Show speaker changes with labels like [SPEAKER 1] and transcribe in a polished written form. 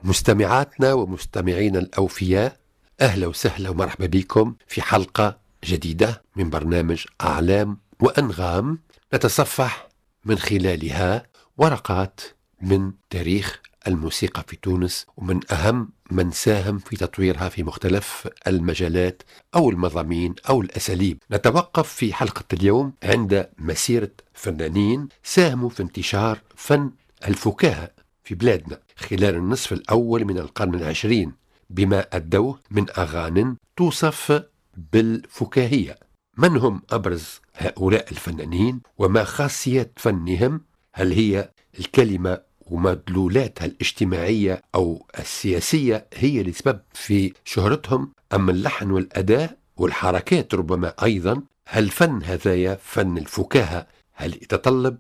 [SPEAKER 1] مستمعاتنا ومستمعينا الأوفياء، أهلا وسهلا ومرحبا بكم في حلقة جديدة من برنامج أعلام وأنغام، نتصفح من خلالها ورقات من تاريخ الموسيقى في تونس ومن أهم من ساهم في تطويرها في مختلف المجالات أو المضامين أو الأساليب. نتوقف في حلقة اليوم عند مسيرة فنانين ساهموا في انتشار فن الفكاهة في بلادنا خلال النصف الأول من القرن العشرين، بما أدوه من أغاني توصف بالفكاهية. من هم أبرز هؤلاء الفنانين وما خاصية فنهم؟ هل هي الكلمة ومدلولاتها الاجتماعية أو السياسية هي اللي سبب في شهرتهم، أم اللحن والأداء والحركات ربما أيضا؟ هل فن هذايا فن الفكاهة هل يتطلب